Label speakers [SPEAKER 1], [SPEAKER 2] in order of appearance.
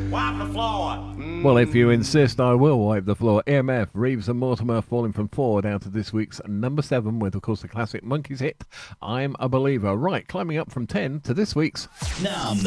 [SPEAKER 1] Wipe the floor.
[SPEAKER 2] Well, if you insist, I will wipe the floor. EMF, Reeves and Mortimer falling from 4 down to this week's number 7 with, of course, the classic Monkeys hit, I'm a Believer. Right, climbing up from 10 to this week's
[SPEAKER 3] Number